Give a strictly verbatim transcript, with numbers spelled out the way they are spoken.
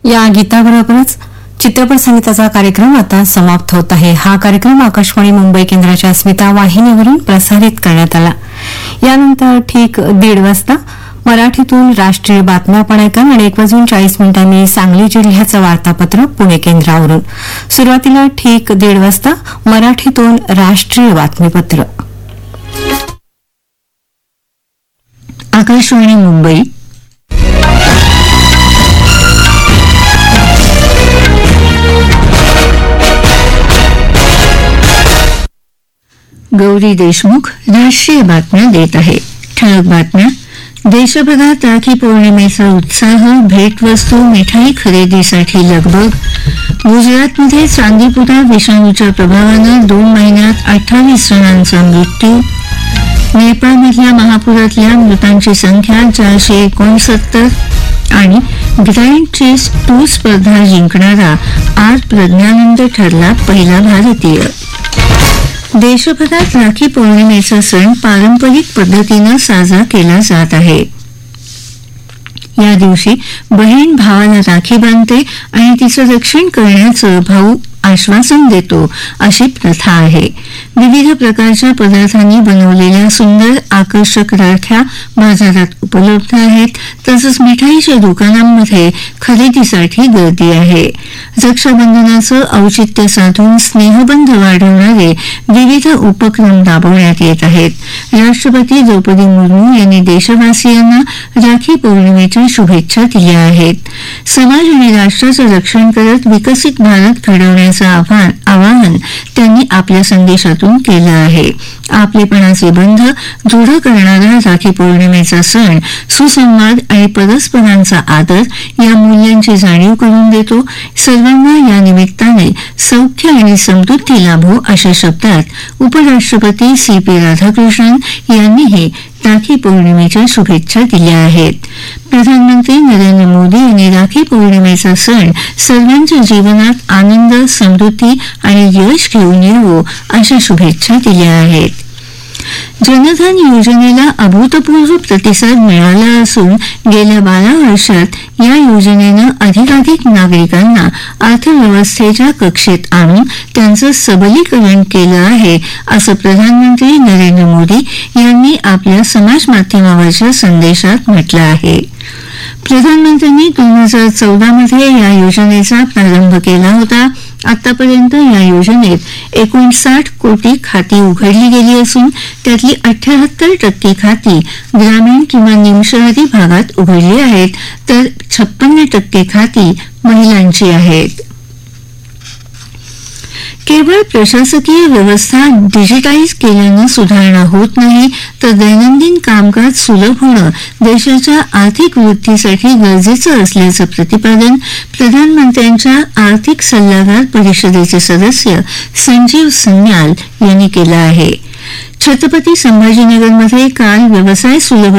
या गीताबरोबरच चित्रपट संगीताचा कार्यक्रम आता समाप्त होत आहे. हा कार्यक्रम आकाशवाणी मुंबई केंद्राच्या अस्मिता वाहिनीवरून प्रसारित करण्यात आला. यानंतर ठीक दीड वाजता मराठीतून राष्ट्रीय बातम्या पण ऐका आणि एक वाजून चाळीस मिनिटांनी सांगली जिल्ह्याचं वार्तापत्र पुणे केंद्रावरून. सुरुवातीला ठीक दीड वाजता मराठीतून राष्ट्रीय बातमीपत्र. आकाशवाणी मुंबई. गौरी देशमुख राष्ट्रीय बातम्या देत आहे. ठळक बातम्या. देशभरात राखी पौर्णिमेचा उत्साह, भेटवस्तू, मिठाई खरेदीसाठी लगबग. गुजरातमध्ये चांदीपुरा विषाणूच्या प्रभावानं दोन महिन्यात अठ्ठावीस जणांचा मृत्यू. नेपाळमधल्या महापुरातल्या मृतांची संख्या चारशे एकोणसत्तर. आणि ग्रँड चेस टूर स्पर्धा जिंकणारा आर प्रज्ञानंद ठरला पहिला भारतीय. देशभरात राखी पौर्णिमेचा सण पारंपरिक पद्धतीनं साजरा केला जात आहे. या दिवशी बहीण भावाला राखी बांधते आणि तिचं रक्षण करण्याचं भाऊ आश्वासन देतो, अशी प्रथा आहे. विविध प्रकारच्या पदार्थांनी बनवलेल्या सुंदर आकर्षक राख्या बाजारात उपलब्ध आहेत. तसंच मिठाईच्या दुकानांमध्ये खरेदीसाठी गर्दी आहे. रक्षाबंधनाचं औचित्य साधून स्नेहबंध वाढवणारे विविध उपक्रम राबवण्यात येत आहेत. राष्ट्रपती द्रौपदी मुर्मू यांनी देशवासियांना राखी पौर्णिमेच्या शुभेच्छा दिल्या आहेत. समाज आणि राष्ट्राचं रक्षण करत विकसित भारत घडवण्याचं आव्हान आवाहन त्यांनी आपल्या संदेशातून केलं आहे. आपलेपणाचे बंध दृढ करणारा राखी पौर्णिमेचा सण सुसंवाद आणि परस्परांचा आदर या मूल्यांची जाणीव करून देतो. सर्वांना या निमित्ताने सौख्य आणि समृद्धी लाभो, अशा शब्दात उपराष्ट्रपती सी पी राधाकृष्णन यांनीही राखी पौर्णिमेच्या शुभेच्छा दिल्या आहेत. प्रधानमंत्री नरेंद्र मोदी यांनी राखी पौर्णिमेचा सण सर्वांच्या जीवनात आनंद, समृद्धी आणि यश घेऊन येवो, अशा शुभेच्छा दिल्या आहेत. जनधन योजनेला अभूतपूर्व प्रतिसाद मिळाला असून गेल्या बारा वर्षात या योजनेनं अधिकाधिक नागरिकांना अर्थव्यवस्थेच्या कक्षेत आणून त्यांचं सबलीकरण केलं आहे, असं प्रधानमंत्री नरेंद्र मोदी यांनी आपल्या समाज माध्यमावरच्या संदेशात म्हटलं आहे. प्रधानमंत्र्यांनी दोन हजार चौदा मध्ये या योजनेचा प्रारंभ केला होता. आतापर्यंत या योजनेत एकोणसाठ कोटी खाती उघडली गेली असून त्यातली अठ्याहत्तर टक्के खाती ग्रामीण किंवा निमशहरी भागात उघडली आहेत, तर छप्पन्न टक्के खाती महिलांची आहेत. केवळ प्रशासकीय व्यवस्था डिजिटाईज केल्यानं सुधारणा होत नाही, तर दैनंदिन कामकाज सुलभ होणं देशाच्या आर्थिक वृद्धीसाठी गरजेचं असल्याचं प्रतिपादन प्रधानमंत्र्यांच्या आर्थिक सल्लागार परिषदेचे सदस्य संजीव सन्याल यांनी केलं आहे. छत्रपती संभाजीनगरमध्ये काल व्यवसाय सुलभ